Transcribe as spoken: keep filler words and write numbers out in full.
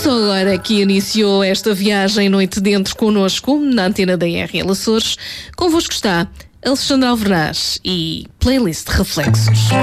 Só agora que iniciou esta viagem noite dentro connosco, na antena da R L Açores, convosco está Alexandre Alvernaz e Playlist Reflexos.